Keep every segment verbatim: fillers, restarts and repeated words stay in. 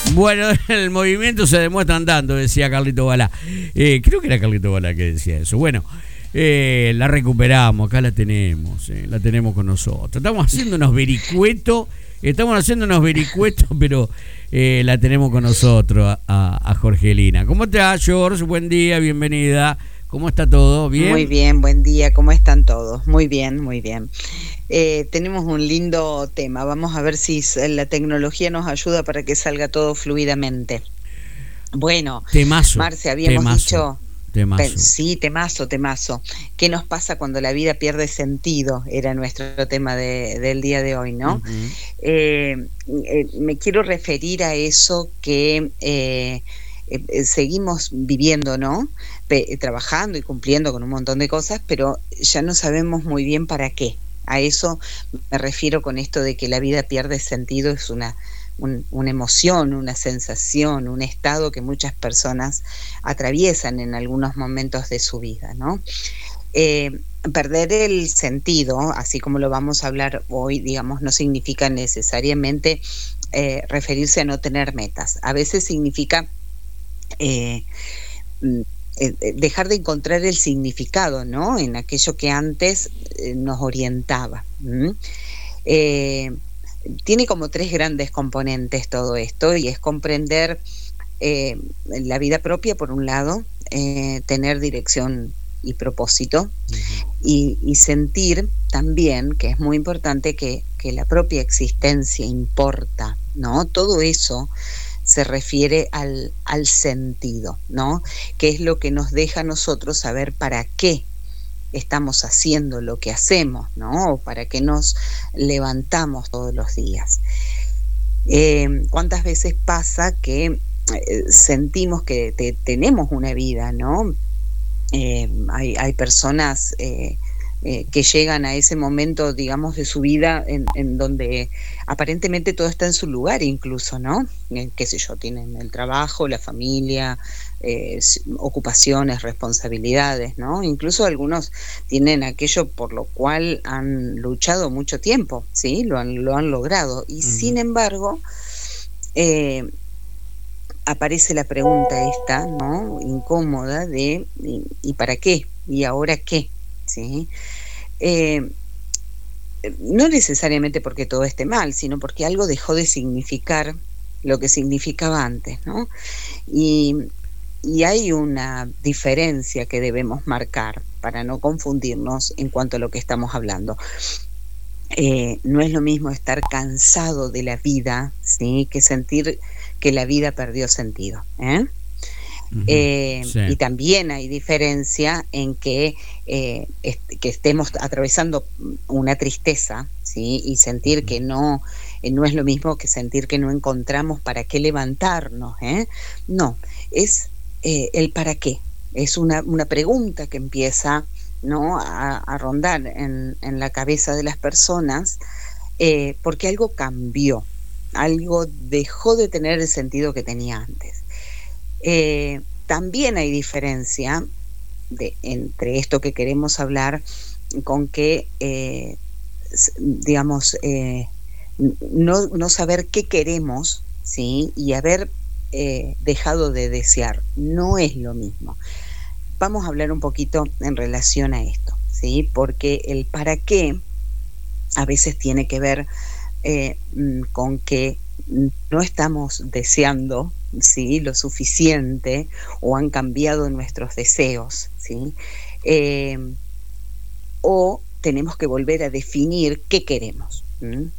Bueno, el movimiento se demuestra andando, decía Carlito Balá. Eh, creo que era Carlito Balá que decía eso. Bueno, eh, la recuperamos, acá la tenemos, eh, la tenemos con nosotros. Estamos haciendo unos vericuetos, estamos haciendo unos vericuetos, pero eh, la tenemos con nosotros a, a Jorgelina. ¿Cómo te va, George? Buen día, bienvenida. ¿Cómo está todo? ¿Bien? Muy bien, buen día. ¿Cómo están todos? Muy bien, muy bien. Eh, tenemos un lindo tema. Vamos a ver si la tecnología nos ayuda para que salga todo fluidamente. Bueno, temazo, Marce, habíamos temazo, dicho... Temazo. Sí, temazo, temazo. ¿Qué nos pasa cuando la vida pierde sentido? Era nuestro tema de, del día de hoy, ¿no? Uh-huh. eh, eh, me quiero referir a eso que... Eh, Eh, seguimos viviendo, ¿no? Pe- trabajando y cumpliendo con un montón de cosas, pero ya no sabemos muy bien para qué. A eso me refiero con esto de que la vida pierde sentido, es una, un, una emoción, una sensación, un estado que muchas personas atraviesan en algunos momentos de su vida, ¿no? Eh, perder el sentido, así como lo vamos a hablar hoy, digamos, no significa necesariamente eh, referirse a no tener metas. A veces significa Eh, eh, dejar de encontrar el significado, ¿no? En aquello que antes eh, nos orientaba. ¿Mm? Eh, tiene como tres grandes componentes todo esto, y es comprender eh, la vida propia, por un lado, eh, tener dirección y propósito, uh-huh. y, y sentir también, que es muy importante, que, que la propia existencia importa, ¿no? Todo eso se refiere al, al sentido, ¿no? Que es lo que nos deja a nosotros saber para qué estamos haciendo lo que hacemos, ¿no? O para qué nos levantamos todos los días. Eh, ¿Cuántas veces pasa que eh, sentimos que te, tenemos una vida, ¿no? Eh, hay, hay personas... Eh, Eh, que llegan a ese momento, digamos, de su vida en, en donde aparentemente todo está en su lugar, incluso, ¿no? Eh, qué sé yo, tienen el trabajo, la familia, eh, ocupaciones, responsabilidades, ¿no? Incluso algunos tienen aquello por lo cual han luchado mucho tiempo, ¿sí? Lo han, lo han logrado. Y uh-huh. Sin embargo, eh, aparece la pregunta esta, ¿no? Incómoda de ¿y, y para qué? ¿Y ahora qué? ¿Sí? Eh, no necesariamente porque todo esté mal, sino porque algo dejó de significar lo que significaba antes, ¿no? Y, y hay una diferencia que debemos marcar para no confundirnos en cuanto a lo que estamos hablando. Eh, no es lo mismo estar cansado de la vida, ¿sí? Que sentir que la vida perdió sentido, ¿eh? Uh-huh. Eh, sí. Y también hay diferencia en que, eh, est- que estemos atravesando una tristeza, ¿sí? Y sentir uh-huh. que no, eh, no es lo mismo que sentir que no encontramos para qué levantarnos, ¿eh? No, es eh, el para qué. Es una, una pregunta que empieza, ¿no? a, a rondar en, en la cabeza de las personas, eh, porque algo cambió, algo dejó de tener el sentido que tenía antes. Eh, también hay diferencia de, entre esto que queremos hablar con que, eh, digamos, eh, no, no saber qué queremos, ¿sí? Y haber eh, dejado de desear. No es lo mismo. Vamos a hablar un poquito en relación a esto, ¿sí? Porque el para qué a veces tiene que ver eh, con que no estamos deseando, ¿sí? Lo suficiente, o han cambiado nuestros deseos, ¿sí? Eh, o tenemos que volver a definir qué queremos. ¿Mm?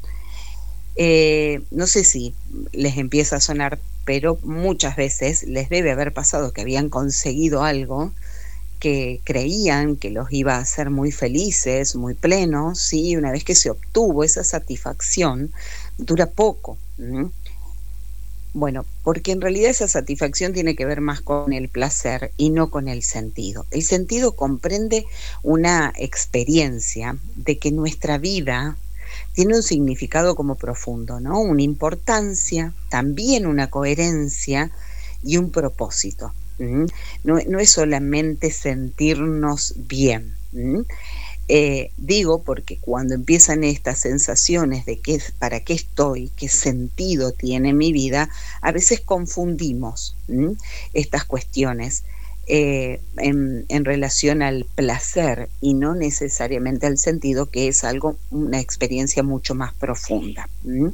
Eh, no sé si les empieza a sonar, pero muchas veces les debe haber pasado que habían conseguido algo que creían que los iba a hacer muy felices, muy plenos, ¿sí? Una vez que se obtuvo esa satisfacción, dura poco. ¿Mm? Bueno, porque en realidad esa satisfacción tiene que ver más con el placer y no con el sentido. El sentido comprende una experiencia de que nuestra vida tiene un significado como profundo, ¿no? Una importancia, también una coherencia y un propósito. ¿Mm? No, no es solamente sentirnos bien. ¿Mm? Eh, digo porque cuando empiezan estas sensaciones de qué, para qué estoy, qué sentido tiene mi vida, a veces confundimos ¿m? estas cuestiones eh, en, en relación al placer y no necesariamente al sentido, que es algo, una experiencia mucho más profunda. ¿m?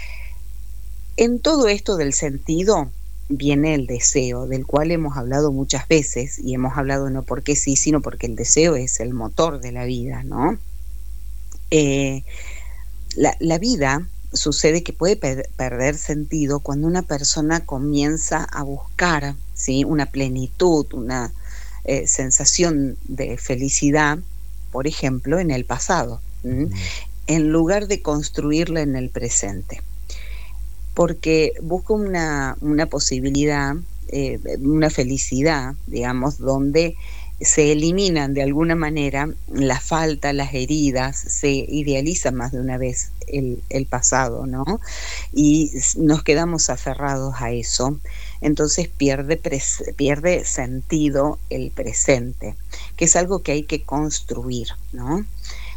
En todo esto del sentido viene el deseo, del cual hemos hablado muchas veces, y hemos hablado no porque sí, sino porque el deseo es el motor de la vida, ¿no? Eh, la, la vida sucede que puede per- perder sentido cuando una persona comienza a buscar, ¿sí?, una plenitud, una eh, sensación de felicidad, por ejemplo, en el pasado, ¿m? Ujú. en lugar de construirla en el presente. Porque busca una, una posibilidad, eh, una felicidad, digamos, donde se eliminan de alguna manera la falta, las heridas, se idealiza más de una vez el, el pasado, ¿no? Y nos quedamos aferrados a eso. Entonces pierde, pres- pierde sentido el presente, que es algo que hay que construir, ¿no?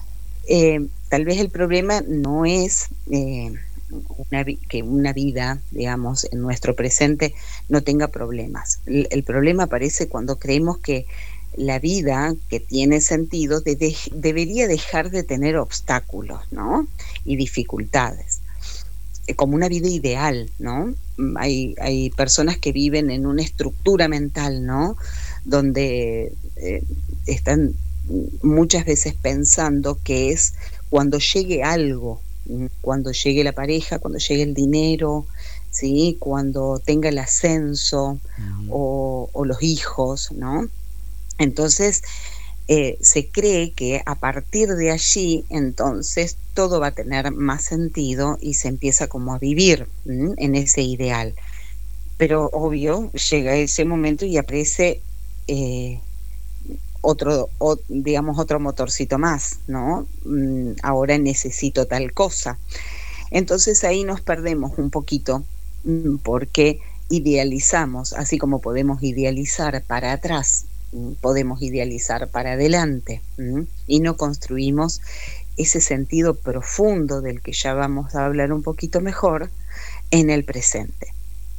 Eh, tal vez el problema no es eh, una, que una vida, digamos, en nuestro presente no tenga problemas. El, el problema aparece cuando creemos que la vida que tiene sentido de, de, debería dejar de tener obstáculos, ¿no? Y dificultades, eh, como una vida ideal, ¿no? Hay, hay personas que viven en una estructura mental, ¿no? Donde eh, están muchas veces pensando que es cuando llegue algo, cuando llegue la pareja, cuando llegue el dinero, ¿sí?, cuando tenga el ascenso Ujú. o, o los hijos, ¿no? Entonces eh, se cree que a partir de allí entonces todo va a tener más sentido y se empieza como a vivir ¿m? en ese ideal. Pero obvio, llega ese momento y aparece eh, otro, o, digamos, otro motorcito más, ¿no? Mm, ahora necesito tal cosa. Entonces ahí nos perdemos un poquito mm, porque idealizamos, así como podemos idealizar para atrás, mm, podemos idealizar para adelante mm, y no construimos ese sentido profundo del que ya vamos a hablar un poquito mejor en el presente.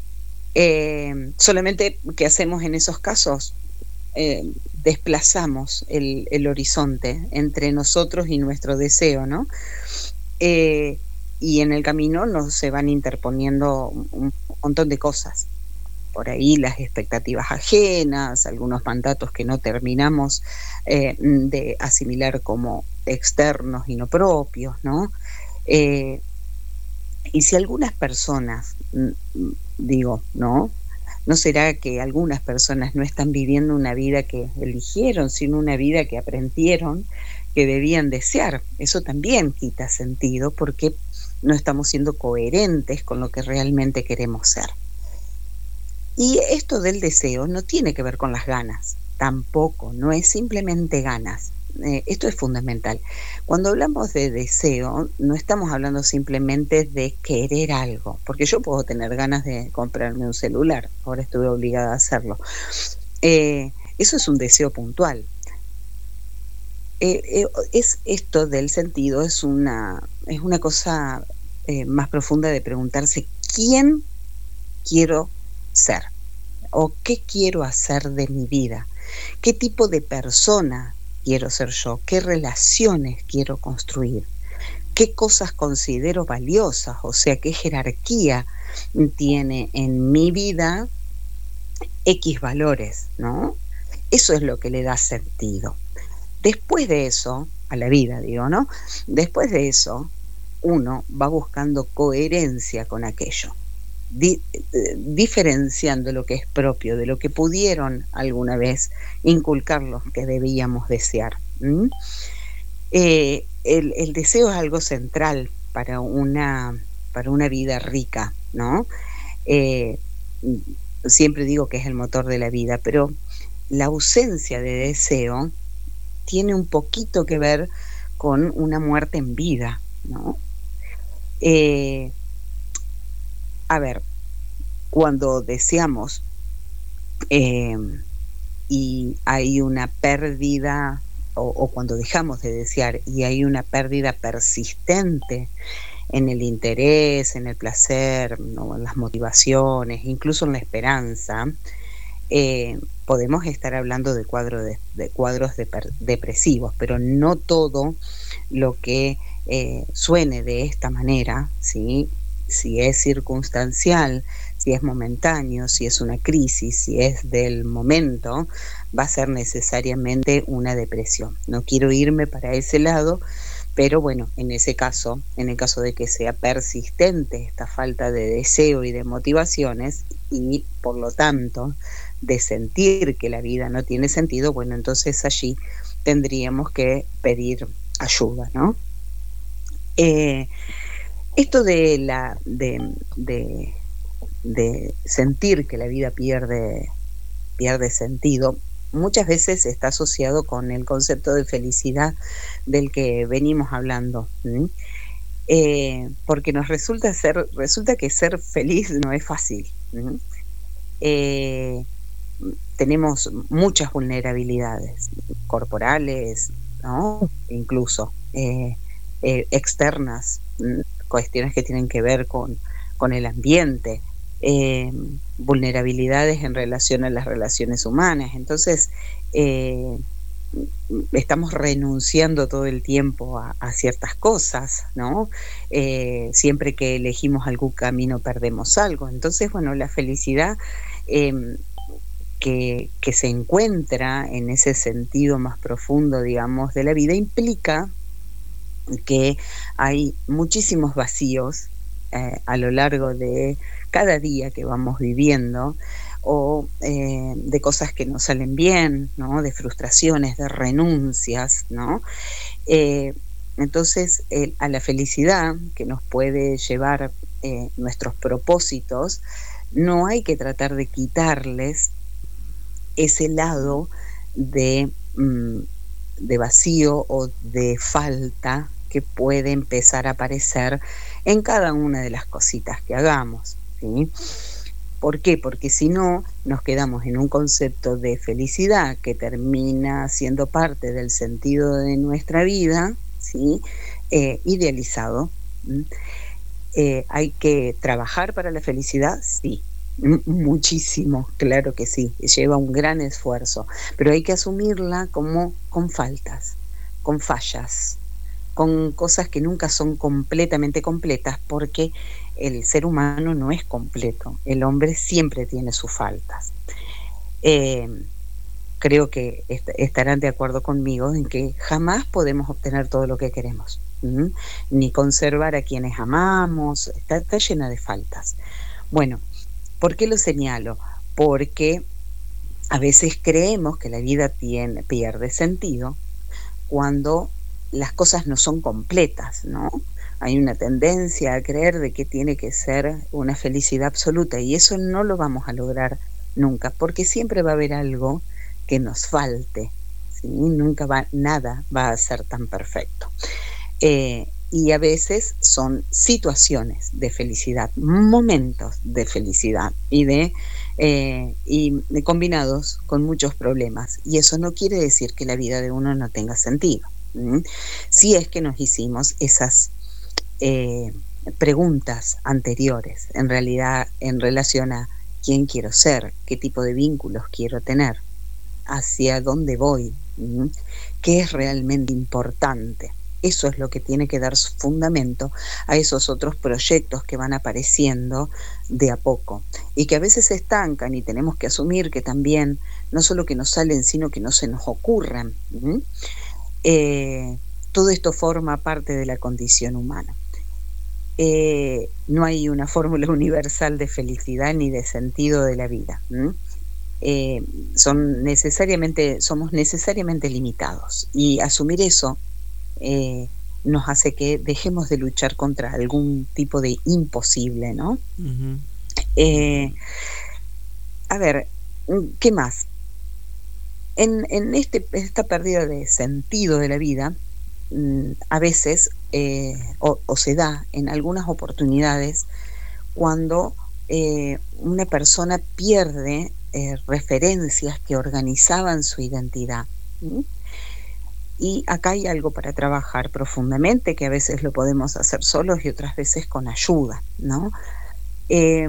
Eh, solamente, ¿qué hacemos en esos casos? Eh, desplazamos el, el horizonte entre nosotros y nuestro deseo, ¿no? Eh, y en el camino nos se van interponiendo un, un montón de cosas. Por ahí las expectativas ajenas, algunos mandatos que no terminamos eh, de asimilar como externos y no propios, ¿no? Eh, y si algunas personas, digo, ¿no? ¿No será que algunas personas no están viviendo una vida que eligieron, sino una vida que aprendieron que debían desear? Eso también quita sentido porque no estamos siendo coherentes con lo que realmente queremos ser. Y esto del deseo no tiene que ver con las ganas, tampoco, no es simplemente ganas. Eh, esto es fundamental. Cuando hablamos de deseo, no estamos hablando simplemente de querer algo, porque yo puedo tener ganas de comprarme un celular, ahora estuve obligada a hacerlo. Eh, eso es un deseo puntual. Eh, eh, es esto del sentido, es una, es una cosa eh, más profunda de preguntarse quién quiero ser o qué quiero hacer de mi vida, qué tipo de persona quiero ser yo, qué relaciones quiero construir, qué cosas considero valiosas, o sea, qué jerarquía tiene en mi vida X valores, ¿no? Eso es lo que le da sentido. Después de eso, a la vida, digo, ¿no? Después de eso, uno va buscando coherencia con aquello, di, eh, diferenciando lo que es propio de lo que pudieron alguna vez inculcar los que debíamos desear. ¿Mm? Eh, el, el deseo es algo central para una, para una vida rica, ¿no? Eh, siempre digo que es el motor de la vida, pero la ausencia de deseo tiene un poquito que ver con una muerte en vida, ¿no? Eh, a ver, cuando deseamos eh, y hay una pérdida o, o cuando dejamos de desear y hay una pérdida persistente en el interés, en el placer, ¿no?, en las motivaciones, incluso en la esperanza, eh, podemos estar hablando de, cuadro de, de cuadros de per, depresivos, pero no todo lo que eh, suene de esta manera, ¿sí?, si es circunstancial, si es momentáneo, si es una crisis, si es del momento, va a ser necesariamente una depresión. No quiero irme para ese lado, pero bueno, en ese caso, en el caso de que sea persistente esta falta de deseo y de motivaciones, y por lo tanto de sentir que la vida no tiene sentido, bueno, entonces allí tendríamos que pedir ayuda, ¿no? Eh, esto de la de, de, de sentir que la vida pierde, pierde sentido, muchas veces está asociado con el concepto de felicidad del que venimos hablando, ¿sí? Eh, porque nos resulta ser, resulta que ser feliz no es fácil, ¿sí? Eh, tenemos muchas vulnerabilidades corporales, ¿no?, incluso eh, eh, externas, cuestiones que tienen que ver con, con el ambiente, eh, vulnerabilidades en relación a las relaciones humanas. Entonces, eh, estamos renunciando todo el tiempo a, a ciertas cosas, ¿no? Eh, siempre que elegimos algún camino perdemos algo. Entonces, bueno, la felicidad eh, que, que se encuentra en ese sentido más profundo, digamos, de la vida, implica que hay muchísimos vacíos eh, a lo largo de cada día que vamos viviendo, o eh, de cosas que no salen bien, ¿no?, de frustraciones, de renuncias, ¿no? Eh, entonces, eh, a la felicidad que nos puede llevar eh, nuestros propósitos, no hay que tratar de quitarles ese lado de, mm, de vacío o de falta que puede empezar a aparecer en cada una de las cositas que hagamos, ¿sí? ¿Por qué? Porque si no, nos quedamos en un concepto de felicidad que termina siendo parte del sentido de nuestra vida, ¿sí?, eh, idealizado. ¿Mm? Eh, ¿Hay que trabajar para la felicidad? Sí, M- muchísimo, claro que sí, lleva un gran esfuerzo, pero hay que asumirla como con faltas, con fallas, con cosas que nunca son completamente completas, porque el ser humano no es completo, el hombre siempre tiene sus faltas. Eh, creo que est estarán de acuerdo conmigo en que jamás podemos obtener todo lo que queremos, ¿Mm? Ni conservar a quienes amamos, está, está llena de faltas. Bueno, ¿por qué lo señalo? Porque a veces creemos que la vida tiene, pierde sentido cuando las cosas no son completas, ¿no? Hay una tendencia a creer de que tiene que ser una felicidad absoluta, y eso no lo vamos a lograr nunca, porque siempre va a haber algo que nos falte, ¿sí? Nunca va, nada va a ser tan perfecto. Eh, y a veces son situaciones de felicidad, momentos de felicidad y de eh, y de combinados con muchos problemas, y eso no quiere decir que la vida de uno no tenga sentido. ¿Mm? Si es que nos hicimos esas eh, preguntas anteriores, en realidad en relación a quién quiero ser, qué tipo de vínculos quiero tener, hacia dónde voy, ¿Mm? qué es realmente importante. Eso es lo que tiene que dar su fundamento a esos otros proyectos que van apareciendo de a poco y que a veces se estancan, y tenemos que asumir que también no solo que nos salen, sino que no se nos ocurran. ¿Mm? Eh, todo esto forma parte de la condición humana. Eh, no hay una fórmula universal de felicidad ni de sentido de la vida. ¿Mm? Eh, son necesariamente, somos necesariamente limitados, y asumir eso Eh, nos hace que dejemos de luchar contra algún tipo de imposible, ¿no? Uh-huh. Eh, a ver, ¿qué más? En, en este, esta pérdida de sentido de la vida, a veces, eh, o, o se da en algunas oportunidades, cuando eh, una persona pierde eh, referencias que organizaban su identidad. ¿Mm? Y acá hay algo para trabajar profundamente, que a veces lo podemos hacer solos y otras veces con ayuda, ¿no? Eh,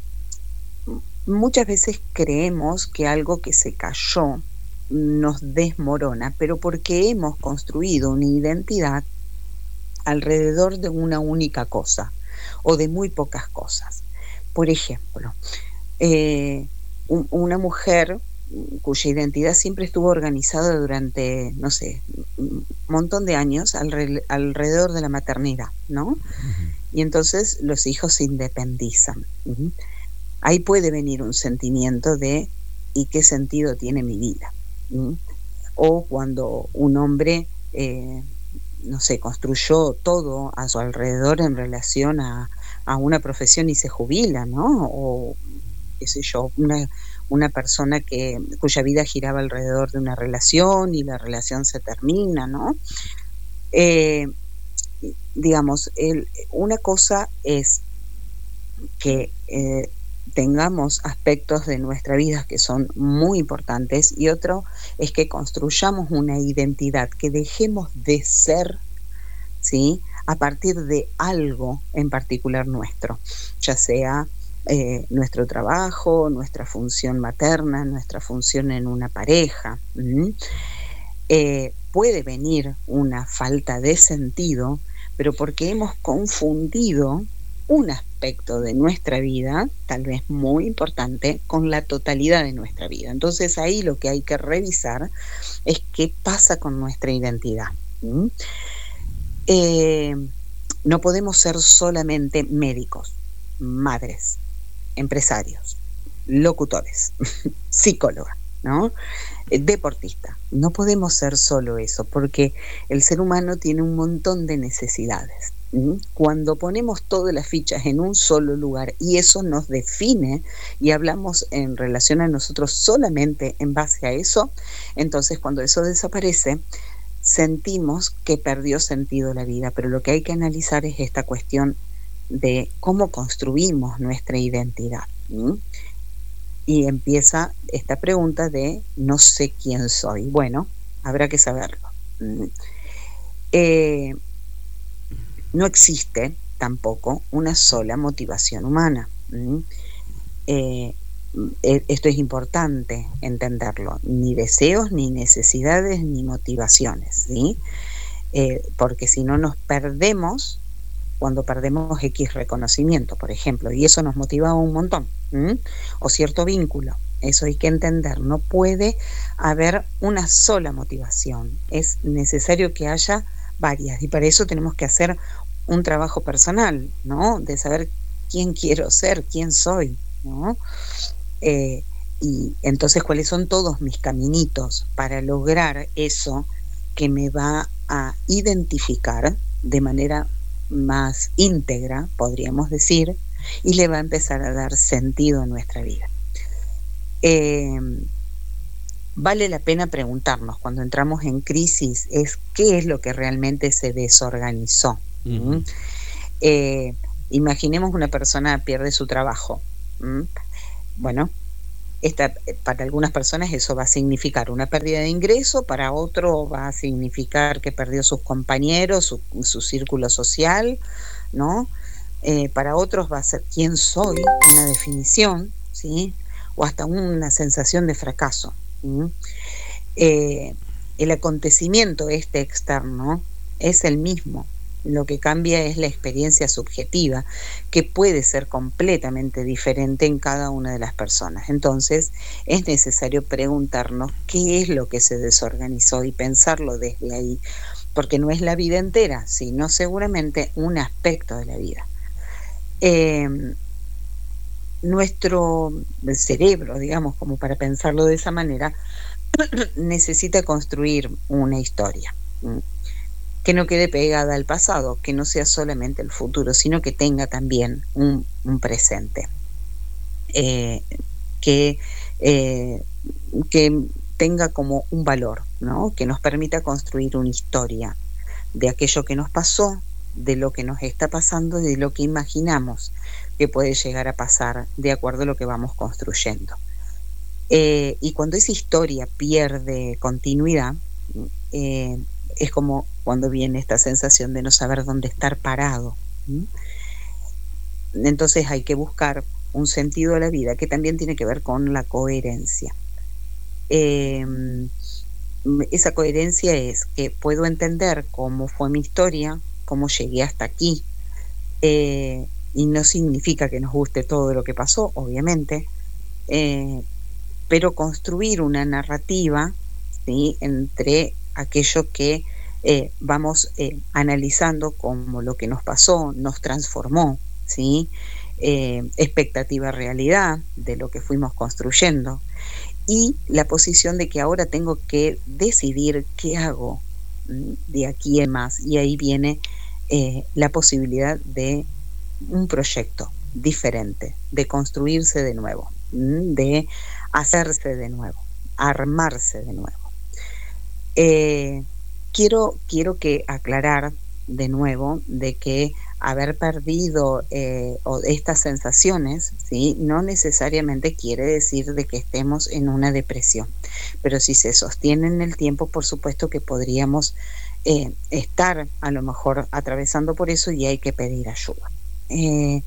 muchas veces creemos que algo que se cayó nos desmorona, pero porque hemos construido una identidad alrededor de una única cosa o de muy pocas cosas. Por ejemplo, eh, un, una mujer cuya identidad siempre estuvo organizada durante, no sé, un montón de años alre, alrededor de la maternidad, ¿no? Uh-huh. Y entonces los hijos se independizan. Uh-huh. Ahí puede venir un sentimiento de ¿y qué sentido tiene mi vida? Uh-huh. O cuando un hombre, eh, no sé, construyó todo a su alrededor en relación a, a una profesión y se jubila, ¿no? O, qué sé yo, una, una persona que, cuya vida giraba alrededor de una relación y la relación se termina, ¿no? Eh, digamos, el, una cosa es que eh, tengamos aspectos de nuestra vida que son muy importantes y otro es que construyamos una identidad, que dejemos de ser, ¿sí?, a partir de algo en particular nuestro, ya sea eh, nuestro trabajo, nuestra función materna, nuestra función en una pareja. ¿Mm? Eh, puede venir una falta de sentido, pero porque hemos confundido un aspecto de nuestra vida, tal vez muy importante, con la totalidad de nuestra vida. Entonces ahí lo que hay que revisar es qué pasa con nuestra identidad. ¿Mm? Eh, no podemos ser solamente médicos, madres, empresarios, locutores, psicóloga, ¿no? Deportista. No podemos ser solo eso, porque el ser humano tiene un montón de necesidades. ¿Mm? Cuando ponemos todas las fichas en un solo lugar y eso nos define y hablamos en relación a nosotros solamente en base a eso, entonces cuando eso desaparece, sentimos que perdió sentido la vida. Pero lo que hay que analizar es esta cuestión de cómo construimos nuestra identidad. ¿Mm? Y empieza esta pregunta de no sé quién soy. Bueno, habrá que saberlo. ¿Mm? Eh, no existe tampoco una sola motivación humana. ¿Mm? Eh, esto es importante entenderlo, ni deseos, ni necesidades, ni motivaciones, ¿sí? Eh, porque si no nos perdemos cuando perdemos X reconocimiento, por ejemplo, y eso nos motiva un montón, ¿m? O cierto vínculo, eso hay que entender, no puede haber una sola motivación, es necesario que haya varias, y para eso tenemos que hacer un trabajo personal, ¿no? De saber quién quiero ser, quién soy, ¿no? Eh, y entonces cuáles son todos mis caminitos para lograr eso que me va a identificar de manera más íntegra, podríamos decir, y le va a empezar a dar sentido a nuestra vida. Eh, vale la pena preguntarnos cuando entramos en crisis es qué es lo que realmente se desorganizó. Uh-huh. eh, imaginemos una persona pierde su trabajo. ¿Mm? Bueno, esta, para algunas personas eso va a significar una pérdida de ingreso, para otro va a significar que perdió sus compañeros, su, su círculo social, ¿no? Eh, para otros va a ser quién soy, una definición, ¿sí? O hasta una sensación de fracaso. ¿Mm? Eh, el acontecimiento este externo es el mismo. Lo que cambia es la experiencia subjetiva, que puede ser completamente diferente en cada una de las personas. Entonces, es necesario preguntarnos qué es lo que se desorganizó y pensarlo desde ahí, porque no es la vida entera, sino seguramente un aspecto de la vida. Eh, nuestro cerebro, digamos, como para pensarlo de esa manera, necesita construir una historia que no quede pegada al pasado, que no sea solamente el futuro, sino que tenga también un, un presente, eh, que, eh, que tenga como un valor, ¿no? Que nos permita construir una historia de aquello que nos pasó, de lo que nos está pasando y de lo que imaginamos que puede llegar a pasar de acuerdo a lo que vamos construyendo. Eh, y cuando esa historia pierde continuidad, eh, es como cuando viene esta sensación de no saber dónde estar parado. ¿Mm? Entonces hay que buscar un sentido a la vida que también tiene que ver con la coherencia. Eh, esa coherencia es que puedo entender cómo fue mi historia, cómo llegué hasta aquí, eh, y no significa que nos guste todo lo que pasó, obviamente, eh, pero construir una narrativa, ¿sí?, entre aquello que eh, vamos eh, analizando como lo que nos pasó, nos transformó, ¿sí?, eh, expectativa realidad de lo que fuimos construyendo, y la posición de que ahora tengo que decidir qué hago de aquí en más, y ahí viene eh, la posibilidad de un proyecto diferente, de construirse de nuevo, de hacerse de nuevo, armarse de nuevo. Eh, quiero, quiero que aclarar de nuevo de que haber perdido eh, estas sensaciones, ¿sí?, no necesariamente quiere decir de que estemos en una depresión, pero si se sostiene en el tiempo, por supuesto que podríamos eh, estar a lo mejor atravesando por eso y hay que pedir ayuda. Eh,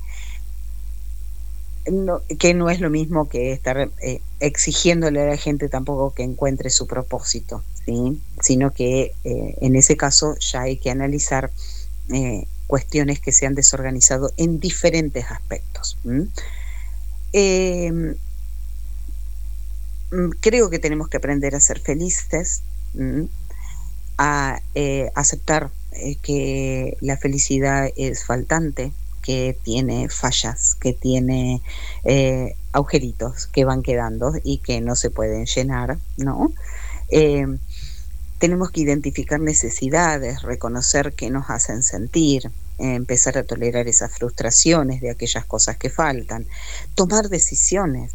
no, que no es lo mismo que estar eh, exigiéndole a la gente tampoco que encuentre su propósito, ¿sí?, sino que eh, en ese caso ya hay que analizar eh, cuestiones que se han desorganizado en diferentes aspectos. ¿Mm? Eh, creo que tenemos que aprender a ser felices, ¿Mm? a eh, aceptar eh, que la felicidad es faltante, que tiene fallas, que tiene eh, agujeritos que van quedando y que no se pueden llenar, ¿no? Eh, tenemos que identificar necesidades, reconocer qué nos hacen sentir, eh, empezar a tolerar esas frustraciones de aquellas cosas que faltan, tomar decisiones,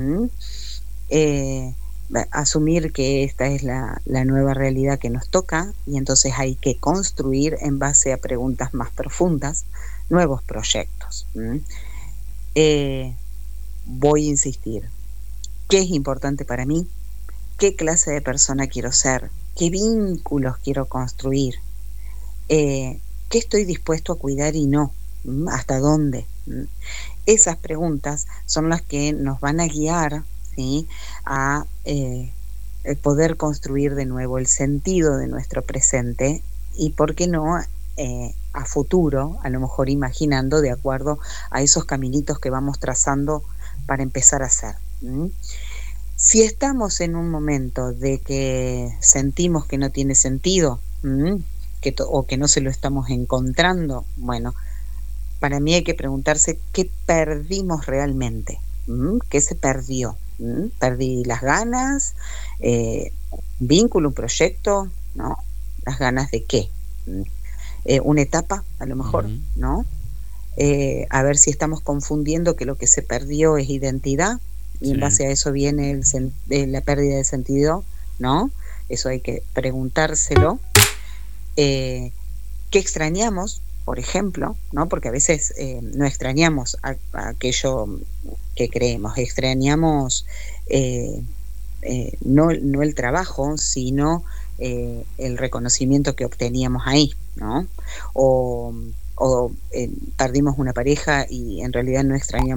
eh, asumir que esta es la, la nueva realidad que nos toca, y entonces hay que construir en base a preguntas más profundas nuevos proyectos. Eh, voy a insistir, ¿qué es importante para mí? ¿Qué clase de persona quiero ser? ¿Qué vínculos quiero construir? Eh, ¿Qué estoy dispuesto a cuidar y no? ¿Hasta dónde? Esas preguntas son las que nos van a guiar, ¿sí?, a eh, poder construir de nuevo el sentido de nuestro presente y, ¿por qué no?, eh, a futuro, a lo mejor imaginando de acuerdo a esos caminitos que vamos trazando para empezar a hacer. ¿Mm? Si estamos en un momento de que sentimos que no tiene sentido, ¿Mm? que o que no se lo estamos encontrando, bueno, para mí hay que preguntarse qué perdimos realmente, ¿Mm? ¿Qué se perdió? ¿Mm? Perdí las ganas, eh, un vínculo, un proyecto, ¿no? ¿Las ganas de qué? ¿Mm? Eh, una etapa, a lo mejor, uh-huh. ¿no? Eh, a ver si estamos confundiendo que lo que se perdió es identidad, y sí. En base a eso viene el sen- eh, la pérdida de sentido, ¿no? Eso hay que preguntárselo. Eh, ¿Qué extrañamos? Por ejemplo, ¿no? Porque a veces eh, no extrañamos a, a aquello que creemos, extrañamos eh, eh, no, no el trabajo, sino eh, el reconocimiento que obteníamos ahí, ¿no? O, o eh, perdimos una pareja y en realidad no extrañamos